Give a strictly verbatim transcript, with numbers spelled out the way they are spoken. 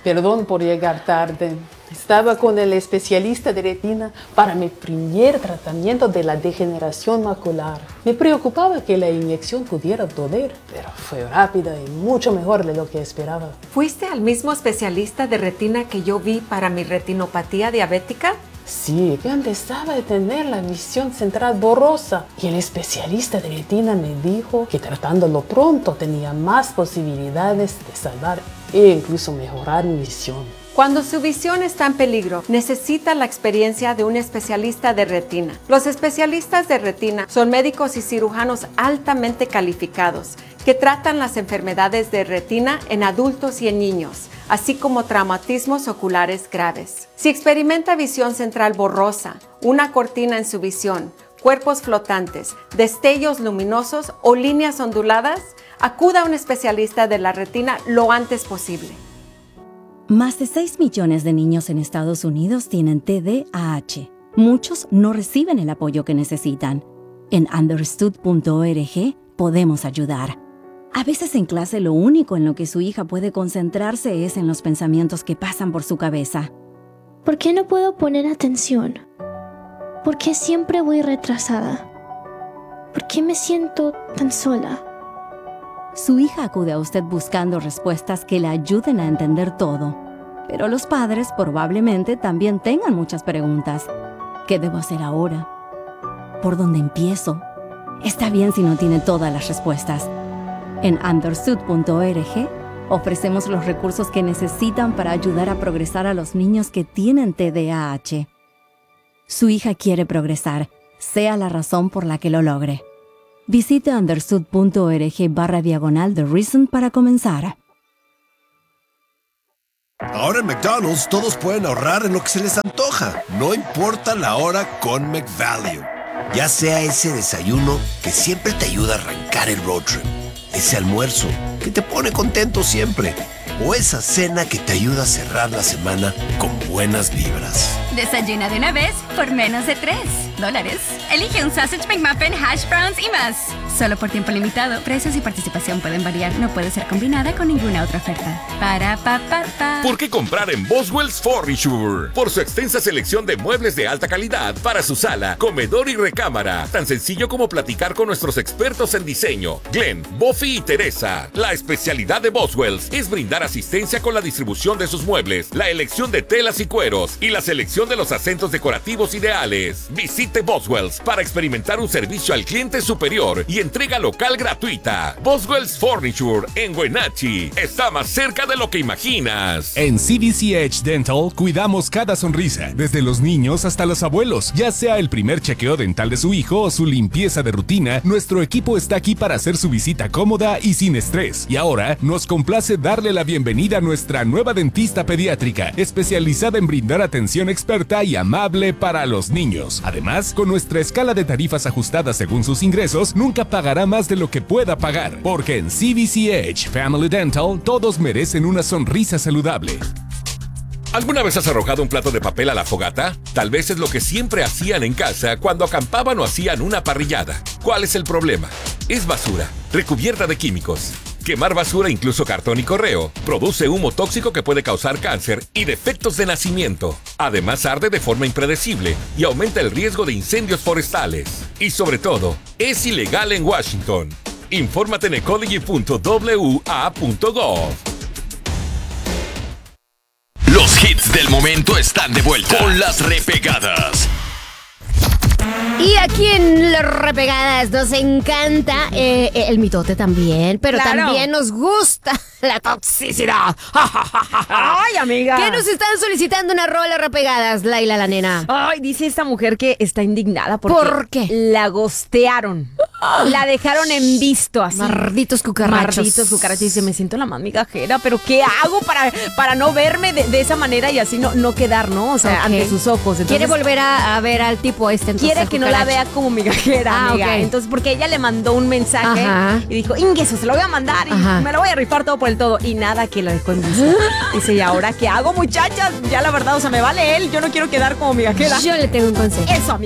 Perdón por llegar tarde. Estaba con el especialista de retina para mi primer tratamiento de la degeneración macular. Me preocupaba que la inyección pudiera doler, pero fue rápida y mucho mejor de lo que esperaba. ¿Fuiste al mismo especialista de retina que yo vi para mi retinopatía diabética? Sí, yo empezaba a tener la visión central borrosa y el especialista de retina me dijo que tratándolo pronto tenía más posibilidades de salvar e incluso mejorar mi visión. Cuando su visión está en peligro, necesita la experiencia de un especialista de retina. Los especialistas de retina son médicos y cirujanos altamente calificados que tratan las enfermedades de retina en adultos y en niños, así como traumatismos oculares graves. Si experimenta visión central borrosa, una cortina en su visión, cuerpos flotantes, destellos luminosos o líneas onduladas, acuda a un especialista de la retina lo antes posible. Más de seis millones de niños en Estados Unidos tienen T D A H. Muchos no reciben el apoyo que necesitan. En understood punto org podemos ayudar. A veces en clase lo único en lo que su hija puede concentrarse es en los pensamientos que pasan por su cabeza. ¿Por qué no puedo poner atención? ¿Por qué siempre voy retrasada? ¿Por qué me siento tan sola? Su hija acude a usted buscando respuestas que le ayuden a entender todo. Pero los padres probablemente también tengan muchas preguntas. ¿Qué debo hacer ahora? ¿Por dónde empiezo? Está bien si no tiene todas las respuestas. En understood punto org ofrecemos los recursos que necesitan para ayudar a progresar a los niños que tienen T D A H. Su hija quiere progresar, sea la razón por la que lo logre. Visite understood punto org barra diagonal The Reason para comenzar. Ahora en McDonald's todos pueden ahorrar en lo que se les antoja. No importa la hora con McValue. Ya sea ese desayuno que siempre te ayuda a arrancar el road trip, ese almuerzo que te pone contento siempre, o esa cena que te ayuda a cerrar la semana con buenas vibras. Desayuna de una vez por menos de tres dólares. Elige un Sausage McMuffin, hash browns y más. Solo por tiempo limitado. Precios y participación pueden variar. No puede ser combinada con ninguna otra oferta. Para pa pa pa. ¿Por qué comprar en Boswell's Furniture? Por su extensa selección de muebles de alta calidad para su sala, comedor y recámara. Tan sencillo como platicar con nuestros expertos en diseño, Glenn, Buffy y Teresa. La especialidad de Boswell's es brindar asistencia con la distribución de sus muebles, la elección de telas y cueros y la selección de los acentos decorativos ideales. Visite Boswell's para experimentar un servicio al cliente superior y entrega local gratuita. Boswell's Furniture en Wenatchee está más cerca de lo que imaginas. En C V C H Dental cuidamos cada sonrisa, desde los niños hasta los abuelos. Ya sea el primer chequeo dental de su hijo o su limpieza de rutina, nuestro equipo está aquí para hacer su visita cómoda y sin estrés. Y ahora nos complace darle la bienvenida a nuestra nueva dentista pediátrica, especializada en brindar atención experta y amable para los niños. Además, con nuestra escala de tarifas ajustadas según sus ingresos, nunca pagará más de lo que pueda pagar, porque en C V C H Family Dental todos merecen una sonrisa saludable. ¿Alguna vez has arrojado un plato de papel a la fogata? Tal vez es lo que siempre hacían en casa cuando acampaban o hacían una parrillada. ¿Cuál es el problema? Es basura, recubierta de químicos. Quemar basura, incluso cartón y correo, produce humo tóxico que puede causar cáncer y defectos de nacimiento. Además, arde de forma impredecible y aumenta el riesgo de incendios forestales. Y sobre todo, es ilegal en Washington. Infórmate en ecology punto w a punto gov. Los hits del momento están de vuelta con las repegadas. Y aquí en Las Repegadas nos encanta eh, el mitote también, pero claro, también nos gusta la toxicidad. Ay, amiga. ¿Qué nos están solicitando una rola Repegadas, Laila la nena? Ay, dice esta mujer que está indignada porque ¿Por qué? La gostearon. La dejaron en visto así. Malditos cucarachos. Malditos cucarachos. Dice, me siento la más migajera, pero ¿qué hago para, para no verme de, de esa manera y así no, no quedar, ¿no? O sea, okay, ante sus ojos. Entonces, quiere volver a, a ver al tipo este. Entonces, quiere que no la vea como migajera, ah, amiga. Okay. Entonces, porque ella le mandó un mensaje, ajá, y dijo, Ingeso, se lo voy a mandar y ajá, me lo voy a rifar todo por el todo. Y nada, que lo dejó en visto. Dice, ¿y ahora qué hago, muchachas? Ya la verdad, o sea, me vale él. Yo no quiero quedar como migajera. Yo le tengo un consejo. Eso, amiga.